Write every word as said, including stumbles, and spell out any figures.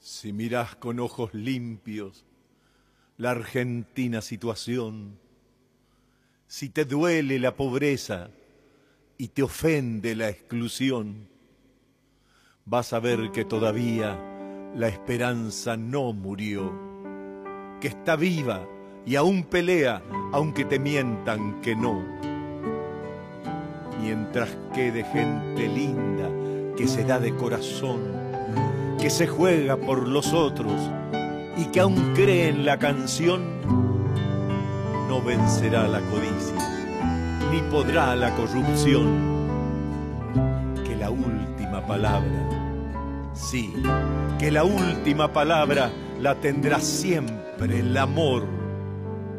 Si mirás con ojos limpios la argentina situación, si te duele la pobreza y te ofende la exclusión, vas a ver que todavía la esperanza no murió, que está viva y aún pelea, aunque te mientan que no. Mientras quede gente linda que se da de corazón, que se juega por los otros y que aún cree en la canción, no vencerá la codicia, ni podrá la corrupción. Que la última palabra, sí, que la última palabra la tendrá siempre el amor.